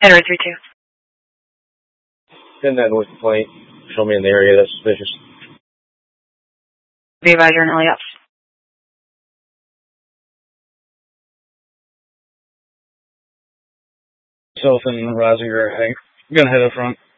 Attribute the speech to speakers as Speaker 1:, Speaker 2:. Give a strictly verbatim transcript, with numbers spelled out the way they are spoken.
Speaker 1: Henry three two.
Speaker 2: Send that noise complaint. Show me in the area that's suspicious.
Speaker 1: Be advisor and Elliot.
Speaker 3: Myself and Rosie are gonna head up front.